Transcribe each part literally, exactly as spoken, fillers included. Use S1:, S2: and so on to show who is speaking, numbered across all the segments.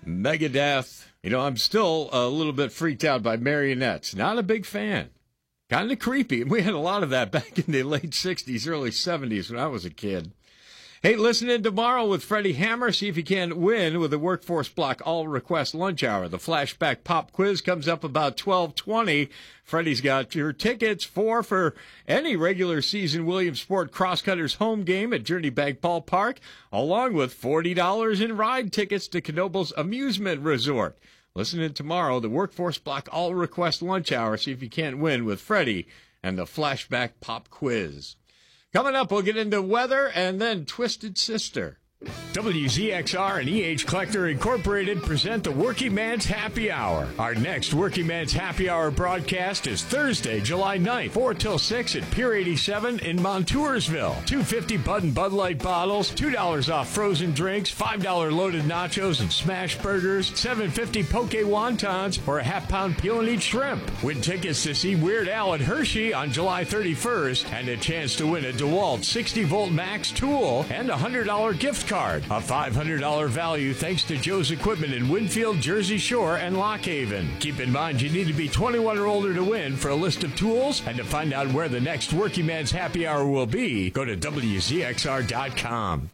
S1: Megadeth. You know, I'm still a little bit freaked out by marionettes. Not a big fan. Kind of creepy. We had a lot of that back in the late sixties, early seventies when I was a kid. Hey, listen in tomorrow with Freddie Hammer. See if you can win with the Workforce Block All-Request Lunch Hour. The Flashback Pop Quiz comes up about twelve twenty. Freddie's got your tickets, four for any regular season Williamsport Crosscutters home game at Journey Bank Ballpark, along with forty dollars in ride tickets to Knoebels Amusement Resort. Listen in tomorrow, the Workforce Block All-Request Lunch Hour. See if you can't win with Freddie and the Flashback Pop Quiz. Coming up, we'll get into weather and then Twisted Sister. W Z X R and E H Collector Incorporated present the Working Man's Happy Hour. Our next Working Man's Happy Hour broadcast is Thursday, July ninth, four till six at Pier eighty-seven in Montoursville. two dollars and fifty cents Bud and Bud Light bottles, two dollars off frozen drinks, five dollars loaded nachos and smash burgers, seven dollars and fifty cents Poke wontons, or a half-pound peel and eat shrimp. Win tickets to see Weird Al at Hershey on July thirty-first and a chance to win a DeWalt sixty volt Max tool and a one hundred dollars gift card. A five hundred dollars value thanks to Joe's Equipment in Winfield, Jersey Shore, and Lock Haven. Keep in mind you need to be twenty-one or older to win. For a list of tools and to find out where the next Working Man's Happy Hour will be, go to W Z X R dot com.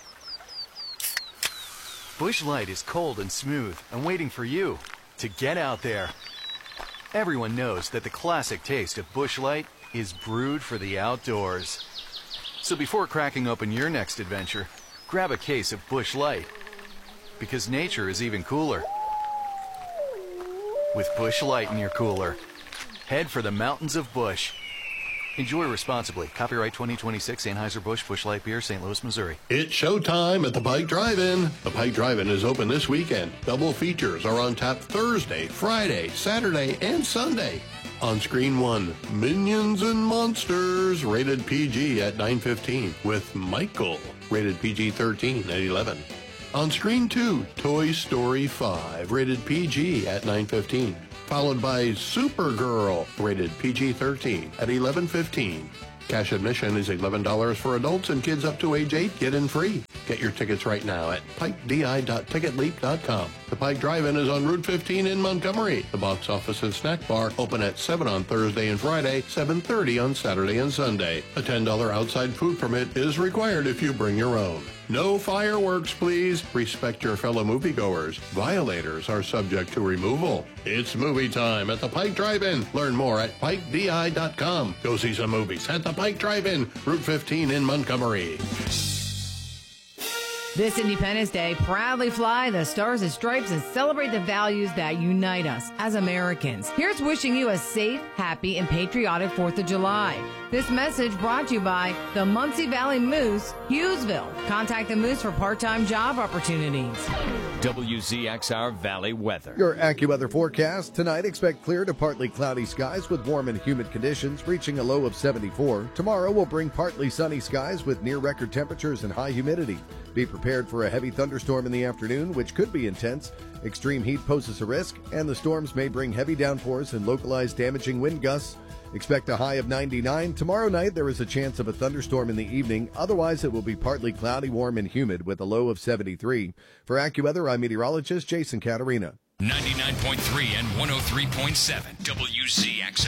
S2: Busch Light is cold and smooth and waiting for you to get out there. Everyone knows that the classic taste of Busch Light is brewed for the outdoors. So before cracking open your next adventure, grab a case of Busch Light, because nature is even cooler with Busch Light in your cooler. Head for the mountains of Busch. Enjoy responsibly. Copyright twenty twenty-six Anheuser-Busch Busch Light Beer, Saint Louis, Missouri.
S3: It's showtime at the Pike Drive-In. The Pike Drive-In is open this weekend. Double features are on tap Thursday, Friday, Saturday, and Sunday. On screen one, Minions and Monsters, rated P G at nine fifteen, with Michael, rated P G thirteen at eleven. On screen two, Toy Story five, rated P G at nine fifteen, followed by Supergirl, rated P G thirteen at eleven fifteen. Cash admission is eleven dollars for adults, and kids up to age eight get in free. Get your tickets right now at pike d i dot ticket leap dot com. The Pike Drive-In is on Route fifteen in Montgomery. The box office and snack bar open at seven on Thursday and Friday, seven thirty on Saturday and Sunday. A ten dollars outside food permit is required if you bring your own. No fireworks, please. Respect your fellow moviegoers. Violators are subject to removal. It's movie time at the Pike Drive-In. Learn more at pike d i dot com. Go see some movies at the Pike Drive-In, Route fifteen in Montgomery.
S4: This Independence Day, proudly fly the Stars and Stripes and celebrate the values that unite us as Americans. Here's wishing you a safe, happy, and patriotic fourth of July. This message brought to you by the Muncie Valley Moose, Hughesville. Contact the Moose for part-time job opportunities.
S5: W Z X R Valley weather.
S6: Your AccuWeather forecast. Tonight, expect clear to partly cloudy skies with warm and humid conditions, reaching a low of seventy-four. Tomorrow will bring partly sunny skies with near-record temperatures and high humidity. Be prepared for a heavy thunderstorm in the afternoon, which could be intense. Extreme heat poses a risk, and the storms may bring heavy downpours and localized damaging wind gusts. Expect a high of ninety-nine. Tomorrow night, there is a chance of a thunderstorm in the evening. Otherwise, it will be partly cloudy, warm, and humid with a low of seventy-three. For AccuWeather, I'm meteorologist Jason Caterina.
S5: ninety-nine point three and one oh three point seven W Z X R.